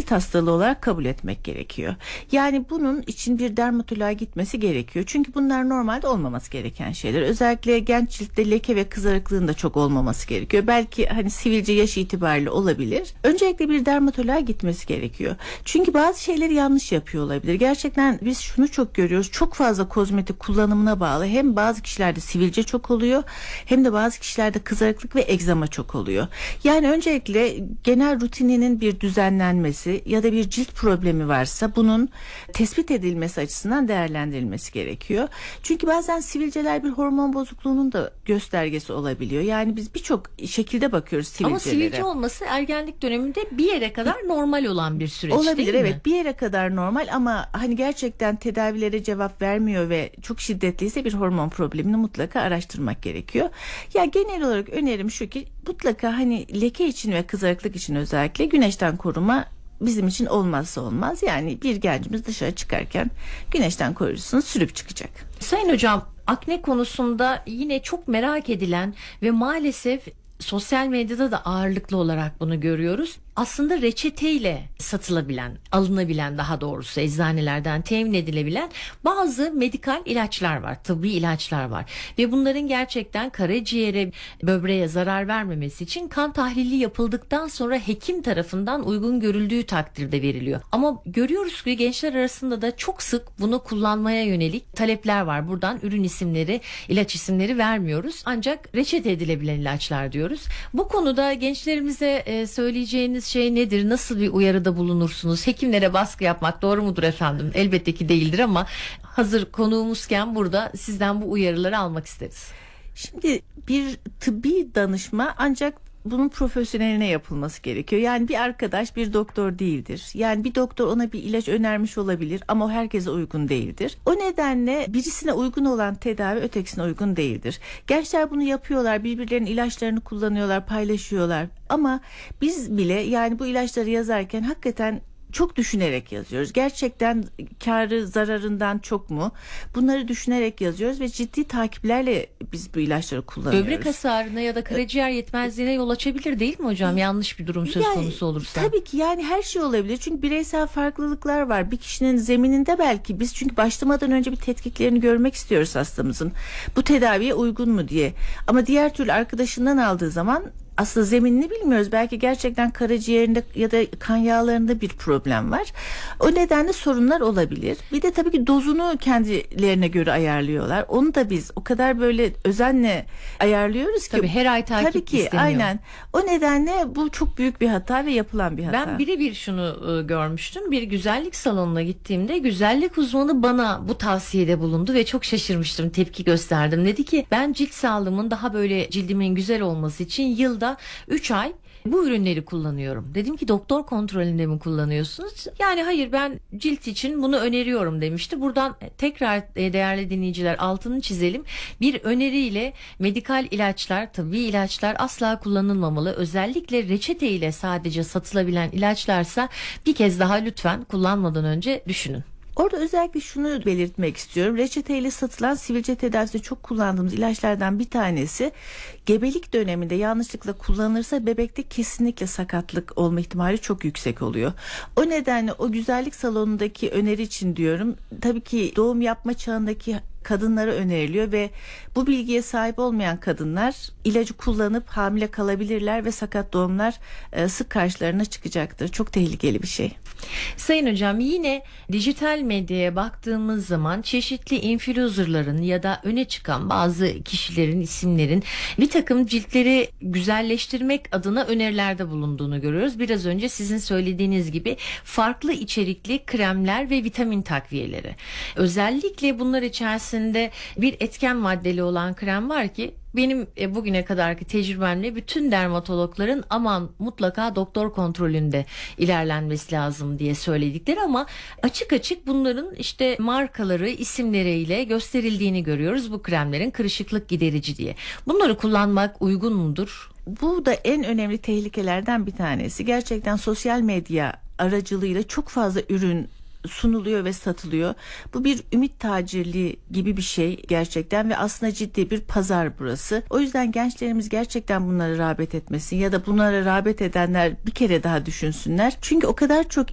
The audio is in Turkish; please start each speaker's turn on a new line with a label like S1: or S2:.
S1: cilt hastalığı olarak kabul etmek gerekiyor. Yani bunun için bir dermatoloğa gitmesi gerekiyor. Çünkü bunlar normalde olmaması gereken şeyler. Özellikle genç ciltte leke ve kızarıklığın da çok olmaması gerekiyor. Belki hani sivilce yaş itibariyle olabilir. Öncelikle bir dermatoloğa gitmesi gerekiyor. Çünkü bazı şeyleri yanlış yapıyor olabilir. Gerçekten biz şunu çok görüyoruz. Çok fazla kozmetik kullanımına bağlı. Hem bazı kişilerde sivilce çok oluyor, hem de bazı kişilerde kızarıklık ve egzama çok oluyor. Yani öncelikle genel rutininin bir düzenlenmesi ya da bir cilt problemi varsa bunun tespit edilmesi açısından değerlendirilmesi gerekiyor. Çünkü bazen sivilceler bir hormon bozukluğunun da göstergesi olabiliyor. Yani biz birçok şekilde bakıyoruz sivilcelere.
S2: Ama sivilce olması ergenlik döneminde bir yere kadar normal olan bir süreç
S1: olabilir,
S2: değil mi?
S1: evet, bir yere kadar normal ama hani gerçekten tedavilere cevap vermiyor ve çok şiddetliyse bir hormon problemini mutlaka araştırmak gerekiyor. Ya genel olarak önerim şu ki mutlaka hani leke için ve kızarıklık için özellikle güneşten koruma bizim için olmazsa olmaz. Yani bir gencimiz dışarı çıkarken güneşten koruyucusunu sürüp çıkacak.
S2: Sayın hocam, akne konusunda yine çok merak edilen ve maalesef sosyal medyada da ağırlıklı olarak bunu görüyoruz. Aslında reçeteyle satılabilen, alınabilen, daha doğrusu eczanelerden temin edilebilen bazı medikal ilaçlar var, tıbbi ilaçlar var. Ve bunların gerçekten karaciğere, böbreğe zarar vermemesi için kan tahlili yapıldıktan sonra hekim tarafından uygun görüldüğü takdirde veriliyor. Ama görüyoruz ki gençler arasında da çok sık bunu kullanmaya yönelik talepler var. Buradan ürün isimleri, ilaç isimleri vermiyoruz. Ancak reçete edilebilen ilaçlar diyoruz. Bu konuda gençlerimize söyleyeceğiniz şey nedir? Nasıl bir uyarıda bulunursunuz? Hekimlere baskı yapmak doğru mudur efendim? Elbette ki değildir ama hazır konuğumuzken burada sizden bu uyarıları almak isteriz.
S1: Şimdi bir tıbbi danışma ancak bunun profesyoneline yapılması gerekiyor. Yani bir arkadaş bir doktor değildir. Yani bir doktor ona bir ilaç önermiş olabilir ama o herkese uygun değildir. O nedenle birisine uygun olan tedavi ötekisine uygun değildir. Gençler bunu yapıyorlar, birbirlerinin ilaçlarını kullanıyorlar, paylaşıyorlar. Ama biz bile yani bu ilaçları yazarken hakikaten çok düşünerek yazıyoruz. Gerçekten karı zararından çok mu? Bunları düşünerek yazıyoruz ve ciddi takiplerle biz bu ilaçları kullanıyoruz.
S2: Böbrek hasarına ya da karaciğer yetmezliğine yol açabilir değil mi hocam? Yanlış bir durum söz konusu olursa.
S1: Tabii ki yani her şey olabilir. Çünkü bireysel farklılıklar var. Bir kişinin zemininde belki biz çünkü başlamadan önce bir tetkiklerini görmek istiyoruz hastamızın. Bu tedaviye uygun mu diye. Ama diğer türlü arkadaşından aldığı zaman aslında zeminini bilmiyoruz. Belki gerçekten karaciğerinde ya da kan yağlarında bir problem var. O nedenle sorunlar olabilir. Bir de tabii ki dozunu kendilerine göre ayarlıyorlar. Onu da biz o kadar böyle özenle ayarlıyoruz ki.
S2: Tabii her ay takip
S1: tabii ki
S2: isteniyor.
S1: Aynen. O nedenle bu çok büyük bir hata ve yapılan bir hata.
S2: Ben birebir şunu görmüştüm. Bir güzellik salonuna gittiğimde güzellik uzmanı bana bu tavsiyede bulundu ve çok şaşırmıştım. Tepki gösterdim. Dedi ki ben cilt sağlığımın daha böyle cildimin güzel olması için yılda 3 ay bu ürünleri kullanıyorum. Dedim ki doktor kontrolünde mi kullanıyorsunuz? Yani hayır, ben cilt için bunu öneriyorum demişti. Buradan tekrar değerli dinleyiciler altını çizelim. Bir öneriyle medikal ilaçlar, tabbi ilaçlar asla kullanılmamalı. Özellikle reçete ile sadece satılabilen ilaçlarsa bir kez daha lütfen kullanmadan önce düşünün.
S1: Orada özellikle şunu belirtmek istiyorum. Reçeteyle satılan sivilce tedavisinde çok kullandığımız ilaçlardan bir tanesi gebelik döneminde yanlışlıkla kullanılırsa bebekte kesinlikle sakatlık olma ihtimali çok yüksek oluyor. O nedenle o güzellik salonundaki öneri için diyorum. Tabii ki doğum yapma çağındaki kadınlara öneriliyor ve bu bilgiye sahip olmayan kadınlar ilacı kullanıp hamile kalabilirler ve sakat doğumlar sık karşılarına çıkacaktır. Çok tehlikeli bir şey.
S2: Sayın hocam, yine dijital medyaya baktığımız zaman çeşitli influencerların ya da öne çıkan bazı kişilerin, isimlerin bir takım ciltleri güzelleştirmek adına önerilerde bulunduğunu görüyoruz. Biraz önce sizin söylediğiniz gibi farklı içerikli kremler ve vitamin takviyeleri. Özellikle bunlar içerisinde bir etken maddeli olan krem var ki benim bugüne kadarki tecrübemle bütün dermatologların aman mutlaka doktor kontrolünde ilerlenmesi lazım diye söyledikleri ama açık açık bunların işte markaları, isimleriyle gösterildiğini görüyoruz bu kremlerin, kırışıklık giderici diye. Bunları kullanmak uygun mudur?
S1: Bu da en önemli tehlikelerden bir tanesi. Gerçekten sosyal medya aracılığıyla çok fazla ürün sunuluyor ve satılıyor. Bu bir ümit tacirliği gibi bir şey gerçekten ve aslında ciddi bir pazar burası. O yüzden gençlerimiz gerçekten bunlara rağbet etmesin ya da bunlara rağbet edenler bir kere daha düşünsünler. Çünkü o kadar çok